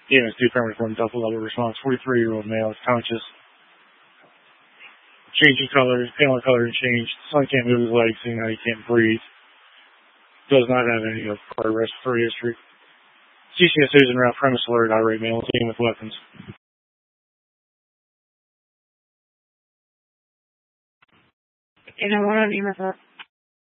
EMS2 primary form Delta level response. 43-year-old male is conscious. Changing colors, pale color and changed. Son can't move his legs, seeing how he can't breathe. Does not have any prior respiratory history. CCSOs en route, premise alert, irate male, team with weapons. And I want on EMS